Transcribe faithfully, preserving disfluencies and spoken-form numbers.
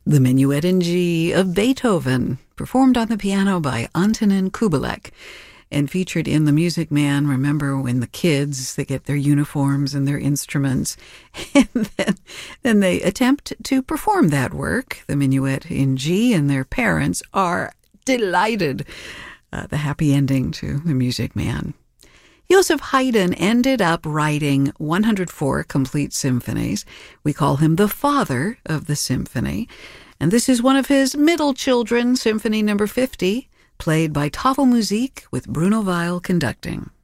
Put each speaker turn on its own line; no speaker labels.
The Minuet in G of Beethoven, performed on the piano by Antonin Kubelik, and featured in The Music Man. Remember when the kids, they get their uniforms and their instruments, and then, then they attempt to perform that work, the Minuet in G, and their parents are delighted. Uh, the happy ending to The Music Man. Joseph Haydn ended up writing one hundred four complete symphonies. We call him the father of the symphony. And this is one of his middle children, Symphony number fifty, played by Tafelmusik with Bruno Weil conducting.